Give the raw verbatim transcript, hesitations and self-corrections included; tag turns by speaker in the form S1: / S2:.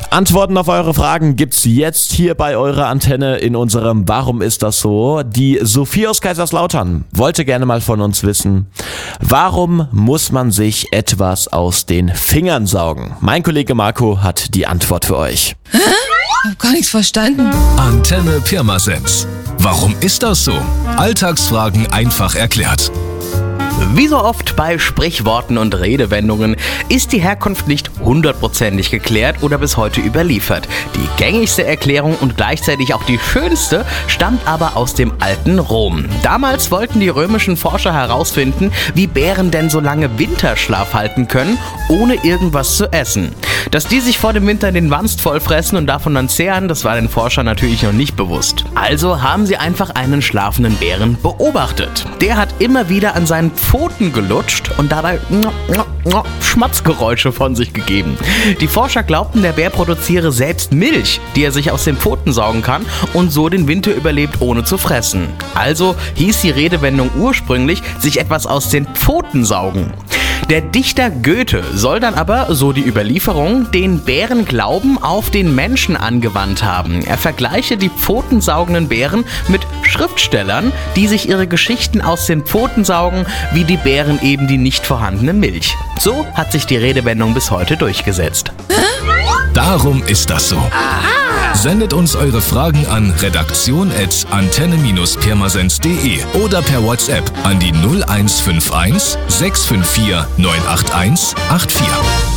S1: Antworten auf eure Fragen gibt's jetzt hier bei eurer Antenne in unserem Warum ist das so? Die Sophie aus Kaiserslautern wollte gerne mal von uns wissen, warum muss man sich etwas aus den Fingern saugen? Mein Kollege Marco hat die Antwort für euch.
S2: Hä? Ich hab gar nichts verstanden.
S3: Antenne Pirmasens. Warum ist das so? Alltagsfragen einfach erklärt.
S4: Wie so oft bei Sprichworten und Redewendungen ist die Herkunft nicht hundertprozentig geklärt oder bis heute überliefert. Die gängigste Erklärung und gleichzeitig auch die schönste stammt aber aus dem alten Rom. Damals wollten die römischen Forscher herausfinden, wie Bären denn so lange Winterschlaf halten können, ohne irgendwas zu essen. Dass die sich vor dem Winter den Wanst vollfressen und davon dann zehren, das war den Forschern natürlich noch nicht bewusst. Also haben sie einfach einen schlafenden Bären beobachtet. Der hat immer wieder an seinen Pfoten gelutscht und dabei Schmatzgeräusche von sich gegeben. Die Forscher glaubten, der Bär produziere selbst Milch, die er sich aus den Pfoten saugen kann und so den Winter überlebt, ohne zu fressen. Also hieß die Redewendung ursprünglich, sich etwas aus den Pfoten saugen. Der Dichter Goethe soll dann aber, so die Überlieferung, den Bärenglauben auf den Menschen angewandt haben. Er vergleiche die pfotensaugenden Bären mit Schriftstellern, die sich ihre Geschichten aus den Pfoten saugen, wie die Bären eben die nicht vorhandene Milch. So hat sich die Redewendung bis heute durchgesetzt.
S3: Darum ist das so. Sendet uns eure Fragen an redaktion at antenne Bindestrich pirmasens punkt de oder per WhatsApp an die null eins fünf eins sechs fünf vier neun acht eins acht vier.